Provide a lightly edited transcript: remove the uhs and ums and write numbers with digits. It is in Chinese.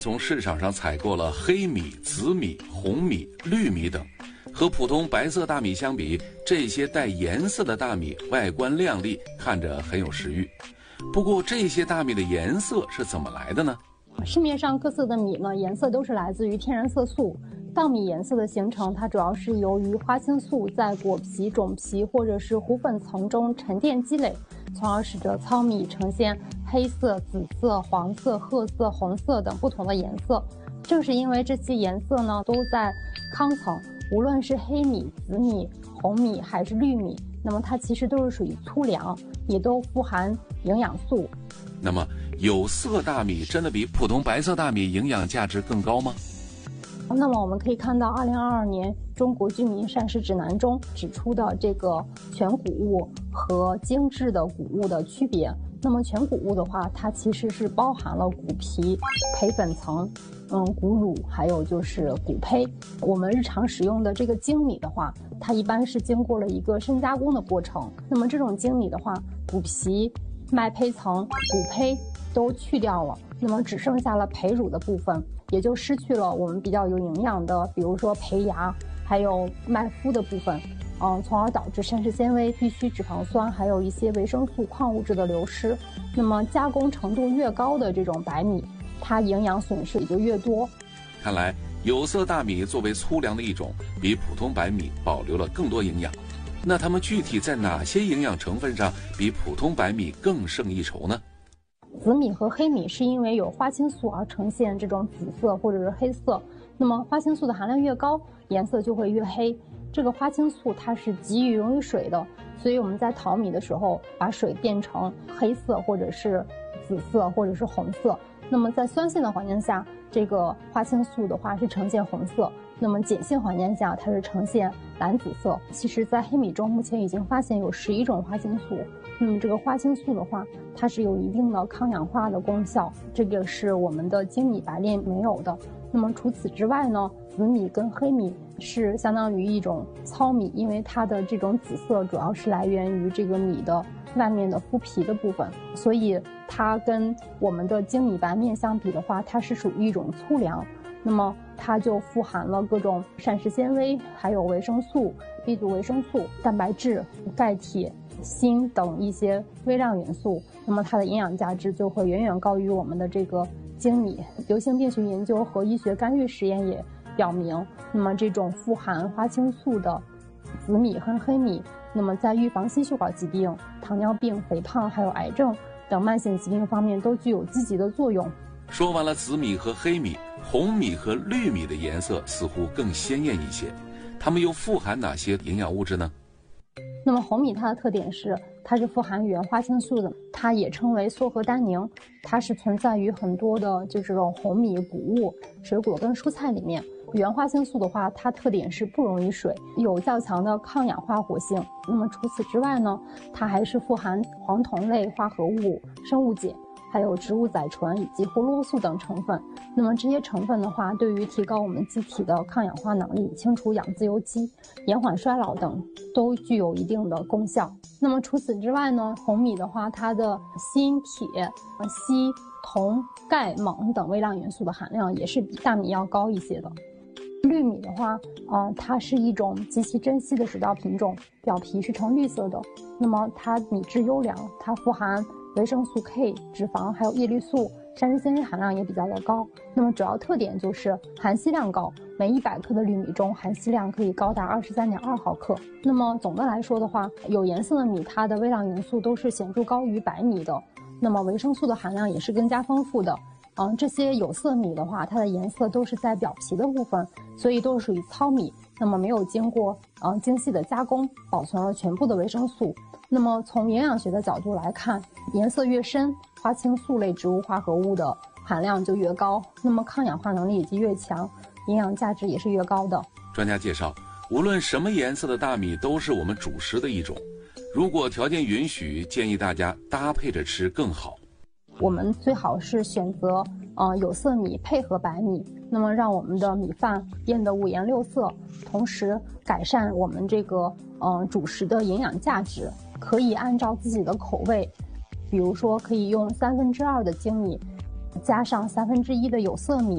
从市场上采购了黑米、紫米、红米、绿米等。和普通白色大米相比，这些带颜色的大米外观亮丽，看着很有食欲。不过，这些大米的颜色是怎么来的呢？ 市面上各色的米呢，颜色都是来自于天然色素。稻米颜色的形成，它主要是由于花青素在果皮、种皮或者是糊粉层中沉淀积累，从而使得糙米呈现黑色、紫色、黄色、褐色、红色等不同的颜色。正是因为这些颜色呢都在糠层，无论是黑米、紫米、红米还是绿米，那么它其实都是属于粗粮，也都富含营养素。 那么有色大米真的比普通白色大米营养价值更高吗？ 那么我们可以看到2022年中国居民膳食指南中指出的这个全谷物和精制的谷物的区别。那么全谷物的话，它其实是包含了谷皮、胚粉层、谷乳，还有就是谷胚。我们日常使用的这个精米的话，它一般是经过了一个深加工的过程。那么这种精米的话，谷皮、麦胚层、谷胚都去掉了，那么只剩下了胚乳的部分，也就失去了我们比较有营养的，比如说胚芽，还有麦麸的部分，从而导致膳食纤维、必需脂肪酸，还有一些维生素、矿物质的流失。那么加工程度越高的这种白米，它营养损失也就越多。 看来有色大米作为粗粮的一种，比普通白米保留了更多营养。那它们具体在哪些营养成分上比普通白米更胜一筹呢？ 紫米和黑米是因为有花青素而呈现这种紫色或者是黑色，那么花青素的含量越高，颜色就会越黑。这个花青素它是极易溶于水的，所以我们在淘米的时候把水变成黑色或者是紫色或者是红色。那么在酸性的环境下，这个花青素的话是呈现红色，那么碱性环境下它是呈现蓝紫色。其实在黑米中目前已经发现有11种花青素，那么这个花青素的话，它是有一定的抗氧化的功效，这个是我们的精米白链没有的。那么除此之外呢，紫米跟黑米是相当于一种糙米，因为它的这种紫色主要是来源于这个米的外面的麸皮的部分，所以它跟我们的精米白面相比的话，它是属于一种粗粮。那么它就富含了各种膳食纤维，还有维生素、B 族维生素、蛋白质、钙、铁、锌等一些微量元素，那么它的营养价值就会远远高于我们的这个精米。流行病学研究和医学干预实验也表明，那么这种富含花青素的紫米和黑米，那么在预防心血管疾病、糖尿病、肥胖还有癌症等慢性疾病方面都具有积极的作用。 说完了紫米和黑米，红米和绿米的颜色似乎更鲜艳一些，它们又富含哪些营养物质呢？ 那么红米它的特点是它是富含原花青素的，它也称为缩合单宁，它是存在于很多的就这种红米、谷物、水果跟蔬菜里面。原花青素的话，它特点是不溶于水，有较强的抗氧化活性。那么除此之外呢，它还是富含黄酮类化合物、生物碱，还有植物甾醇以及胡萝卜素等成分。那么这些成分的话，对于提高我们机体的抗氧化能力、清除氧自由基、延缓衰老等都具有一定的功效。那么除此之外呢，红米的话，它的锌、铁、硒、铜、钙、锰等微量元素的含量也是比大米要高一些的。绿米的话，它是一种极其珍稀的水稻品种，表皮是呈绿色的。那么它米质优良，它富含维生素 K、脂肪还有叶绿素，膳食纤维含量也比较的高。那么主要特点就是含硒量高，每100克的绿米中含硒量可以高达23.2毫克。那么总的来说的话，有颜色的米它的微量元素都是显著高于白米的，那么维生素的含量也是更加丰富的。这些有色米的话，它的颜色都是在表皮的部分，所以都是属于糙米，那么没有经过精细的加工，保存了全部的维生素。那么从营养学的角度来看，颜色越深，花青素类植物化合物的含量就越高，那么抗氧化能力以及越强，营养价值也是越高的。 专家介绍，无论什么颜色的大米都是我们主食的一种，如果条件允许，建议大家搭配着吃更好。 我们最好是选择有色米配合白米，那么让我们的米饭变得五颜六色，同时改善我们这个主食的营养价值。可以按照自己的口味，比如说可以用2/3的精米，加上1/3的有色米，